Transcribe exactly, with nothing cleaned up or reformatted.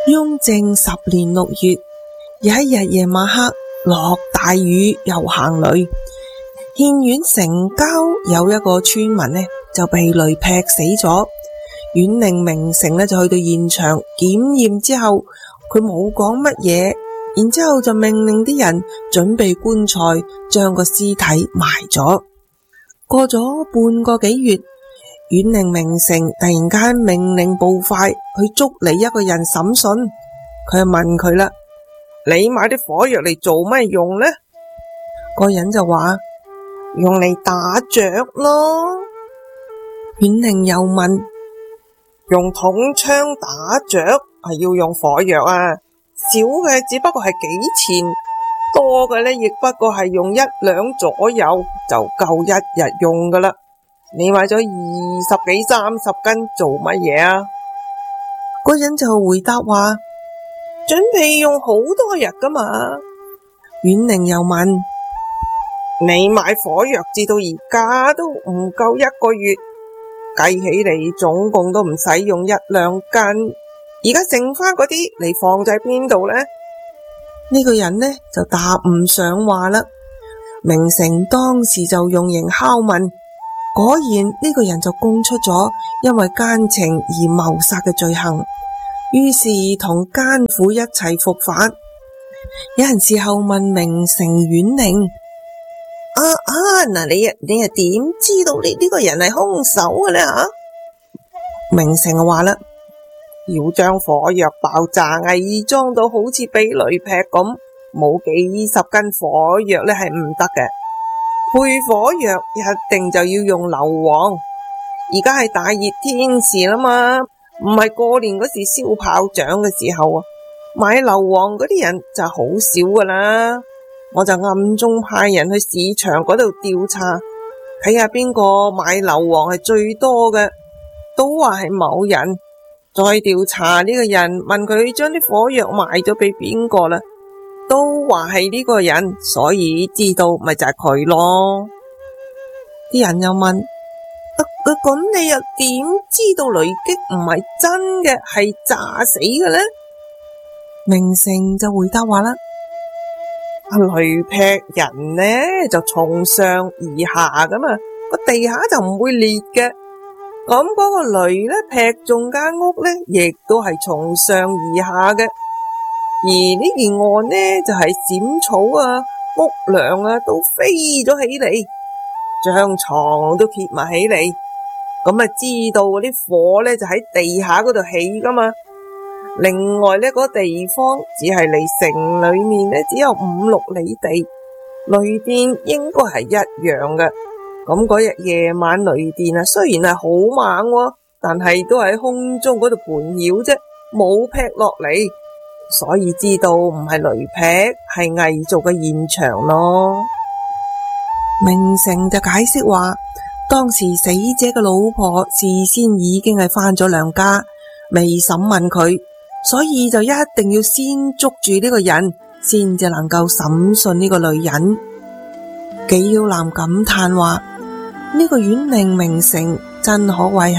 雍正十年六月，有一日夜晚黑，落大雨又行雷，獻縣城郊有一個村民呢就被雷劈死咗。縣令明成呢就去到現場檢驗之後，佢冇講乜嘢，然之後就命令啲人準備棺材，將個屍體埋咗。過咗半個幾月，縣令明成突然間命令捕快去捉嚟一個人審訊。佢就問佢啦：你買啲火藥嚟做咩用呢？個人就話：用嚟打雀咯。縣令又問：用筒槍打雀係要用火藥啊？少嘅只不過係幾錢，多嘅呢亦不過係用一兩左右就夠一日用噶啦。你買咗二十幾三十斤做乜嘢啊？嗰人就回答話：準備用好多日噶嘛。縣令又問：你買火藥至到而家都唔夠一個月，計起嚟總共都唔使用一兩斤，而家剩翻嗰啲你放喺邊度呢？呢個人呢就答唔上話啦。明成當時就用刑拷問，果然呢個人就供出咗因為奸情而謀殺嘅罪行，於是同奸婦一齊伏法。有人事後問明成縣令：啊啊，嗱你啊你啊點知道你呢個人係兇手嘅呢？吓，明成就話啦：要將火藥爆炸偽裝到好似被雷劈咁，冇幾十斤火藥呢係唔得嘅。配火藥一定就要用硫磺。而家係大熱天時啦嘛，唔係過年嗰時燒炮仗嘅時候啊，買硫磺嗰啲人就好少噶啦。我就暗中派人去市場嗰度調查，睇下邊個買硫磺係最多嘅，都話係某人。再調查呢個人，問佢將啲火藥賣咗俾邊個啦，都話係呢個人，所以知道咪就係佢咯。啲人又問：咁、啊、你又點知道雷擊唔係真嘅，係炸死嘅呢？明成就回答話啦：雷劈人呢就從上而下噶嘛，個地下就唔會裂嘅。咁嗰個雷呢劈中間屋呢，亦都係從上而下嘅。而呢件案呢就係、是、閃草啊、屋梁啊都飛咗起嚟，將床都揭埋起嚟。咁啊知道嗰啲火呢就喺地下嗰度起噶嘛。另外呢嗰、那個地方只係離城裏面呢只有五六里地，雷電應該係一樣嘅。咁嗰日夜晚雷電啊，雖然係好猛喎，但係都喺空中嗰度盤繞啫，冇劈落嚟，所以知道唔係雷劈，係偽造嘅現場咯。明成就解釋話，當時死者嘅老婆事先已經係返咗娘家，未審問佢，所以就一定要先捉住呢個人，先至能夠審訊呢個女人。紀曉嵐感嘆話：呢個縣令明成真可謂